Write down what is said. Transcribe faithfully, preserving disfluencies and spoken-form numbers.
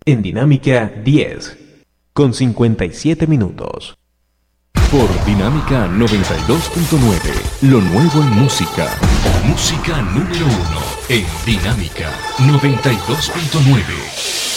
En Dinámica diez, con cincuenta y siete minutos. Por Dinámica noventa y dos punto nueve, lo nuevo en música. Música número uno en Dinámica noventa y dos punto nueve.